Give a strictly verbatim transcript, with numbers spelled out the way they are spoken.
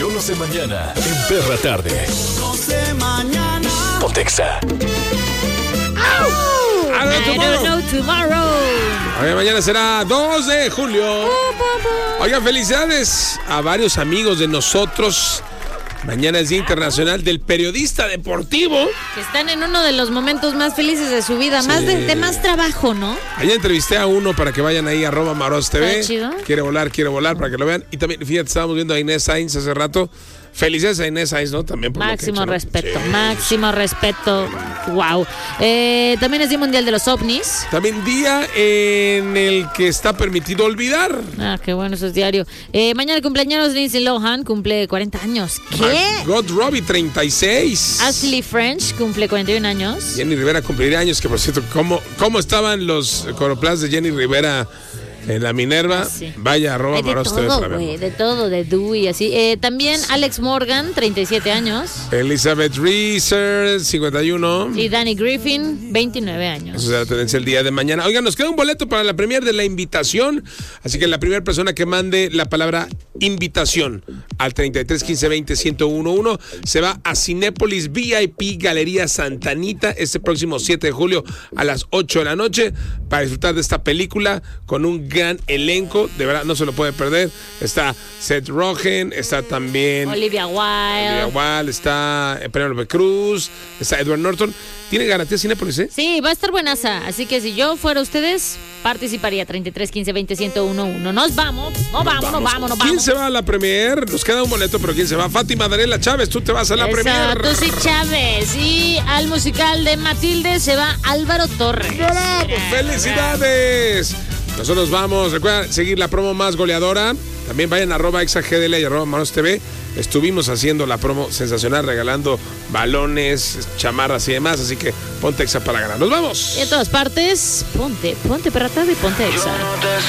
Yo lo sé mañana en Perra Tarde. No sé mañana. Pontexa. I don't know tomorrow. Oye, mañana será dos de julio. Oigan, felicidades a varios amigos de nosotros. Mañana es Día Internacional del Periodista Deportivo. Que están en uno de los momentos más felices de su vida, sí. más de, de más trabajo, ¿no? Ayer entrevisté a uno para que vayan ahí a arroba Maros T V. ¿Está chido? Quiere volar, quiere volar, para que lo vean. Y también, fíjate, estábamos viendo a Inés Sainz hace rato. Felicidades a Inés Sainz, ¿no? También por máximo lo que ha hecho, ¿no? respeto, Sí. máximo respeto. Wow. Eh, también es Día Mundial de los OVNIs. También día en el que está permitido olvidar. Ah, qué bueno, eso es diario. Eh, mañana cumpleaños Lindsay Lohan, cumple cuarenta años. ¿Qué? God Robbie, treinta y seis. Ashley French cumple cuarenta y un años. Jenny Rivera cumplirá años, que por cierto, ¿cómo, cómo estaban los coroplás de Jenny Rivera en la Minerva? Sí. Vaya, arroba Hay de Maros T V todo, para güey, verlo. de todo, de Dewey, así. Eh, también Alex Morgan, treinta y siete años. Elizabeth Reeser, cincuenta y uno. Y Danny Griffin, veintinueve años. Esa es la tendencia el día de mañana. Oigan, nos queda un boleto para la premier de La Invitación. Así que la primera persona que mande la palabra invitación al treinta y tres quince veinte ciento uno uno se va a Cinépolis V I P Galería Santa Anita este próximo siete de julio a las ocho de la noche para disfrutar de esta película con un gran elenco. De verdad, no se lo puede perder. Está Seth Rogen, está también Olivia Wilde. Olivia Wilde, está Penélope Cruz, está Edward Norton. ¿Tiene garantía Cinépolis, eh? Sí, va a estar buenaza. Así que si yo fuera ustedes, participaría. treinta y tres quince veinte ciento uno uno. Nos vamos, nos vamos, nos vamos, nos ¿Quién vamos. se va a la premier? Nos queda un boleto, pero ¿quién se va? Fátima Daniela Chávez, tú te vas a la Eso, premier. tú sí, Chávez. Y al musical de Matilde se va Álvaro Torres. ¡Bravo! ¡Felicidades! Nosotros vamos, recuerda seguir la promo más goleadora. También vayan a arroba exagdl y arroba Manos T V. Estuvimos haciendo la promo sensacional, regalando balones, chamarras y demás. Así que ponte Exa para ganar. ¡Nos vamos! Y en todas partes, ponte, ponte Perra Tarde y ponte Exa. Yo no te